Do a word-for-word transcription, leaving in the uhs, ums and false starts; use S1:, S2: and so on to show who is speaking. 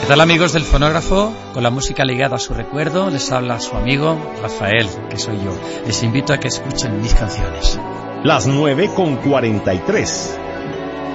S1: ¿Qué tal, amigos del fonógrafo? Con la música ligada a su recuerdo, les habla su amigo Rafael, que soy yo. Les invito a que escuchen mis canciones.
S2: Las nueve con cuarenta y tres.